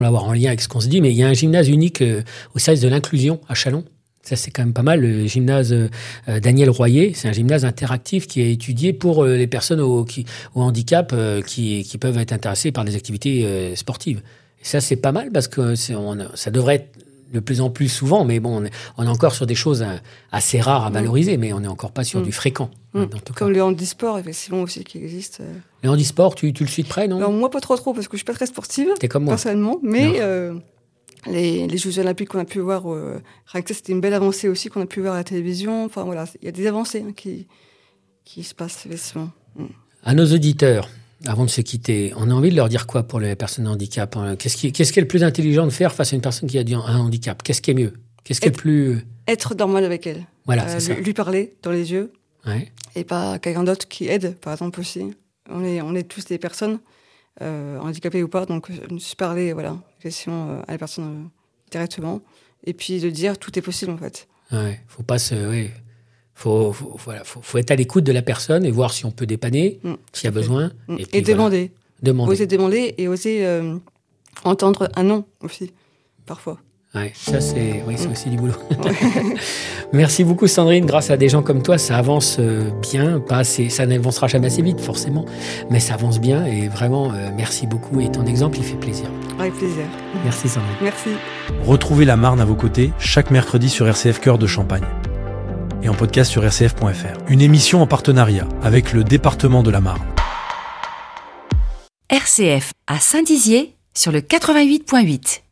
l'avoir en lien avec ce qu'on se dit, mais il y a un gymnase unique au service de l'inclusion à Châlons. Ça, c'est quand même pas mal. Le gymnase Daniel Royer, c'est un gymnase interactif qui est étudié pour les personnes au handicap qui peuvent être intéressées par des activités sportives. Et ça, c'est pas mal parce que ça devrait être de plus en plus souvent, mais bon, on est encore sur des choses assez rares à valoriser, mais on n'est encore pas sur du fréquent. En tout cas. Comme le handisport, effectivement, aussi, qui existe. Le handisport, tu le suis de près, non? Alors, moi, pas trop, parce que je suis pas très sportive, t'es comme moi. personnellement, mais les Jeux Olympiques qu'on a pu voir, rien que ça, c'était une belle avancée aussi qu'on a pu voir à la télévision. Enfin, voilà, il y a des avancées qui se passent, effectivement. À nos auditeurs, avant de se quitter, on a envie de leur dire quoi pour les personnes handicap? Qu'est-ce qui est le plus intelligent de faire face à une personne qui a un handicap? Qu'est-ce qui est mieux? Qu'est-ce qui est le plus... Être normal avec elle. Voilà, c'est ça. Lui parler dans les yeux. Ouais. Et pas quelqu'un d'autre qui aide, par exemple, aussi. On est tous des personnes, handicapées ou pas, donc se parler, voilà, question à la personne directement. Et puis de dire tout est possible, en fait. Ouais, faut pas se... Oui. Faut être à l'écoute de la personne et voir si on peut dépanner, s'il y a besoin. Et puis, demander. Oser demander et oser entendre un non aussi, parfois. Ouais, ça c'est aussi du boulot. Ouais. Merci beaucoup Sandrine, grâce à des gens comme toi, ça avance bien, pas assez, ça n'avancera jamais assez vite forcément, mais ça avance bien et vraiment merci beaucoup et ton exemple il fait plaisir. Avec plaisir. Merci Sandrine. Merci. Retrouvez la Marne à vos côtés chaque mercredi sur RCF Cœur de Champagne et en podcast sur rcf.fr. Une émission en partenariat avec le département de la Marne. RCF à Saint-Dizier sur le 88.8.